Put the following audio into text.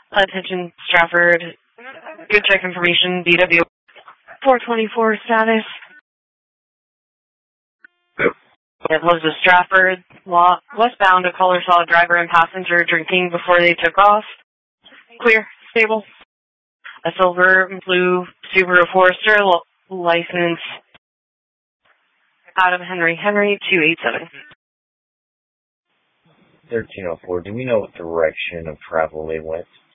Attention, Stratford. Good check information, DW 424 status. It was a Stratford westbound. A caller saw a driver and passenger drinking before they took off. Clear, stable. A silver and blue Subaru Forester, license Adam Henry 287. 1304, do we know what direction of travel they went?